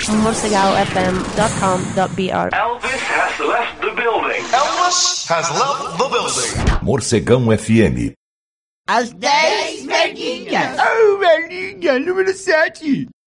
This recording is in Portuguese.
morcegalfm.com.br. Elvis has left the building. Elvis has left the building. Morcegão FM. As 10 velhinhas. Oh, velhinha, número 7.